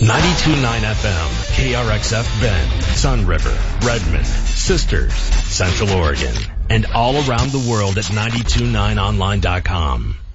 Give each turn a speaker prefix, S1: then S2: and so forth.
S1: 92.9 FM, KRXF Bend, Sun River, Redmond, Sisters, Central Oregon, and all around the world at 929online.com.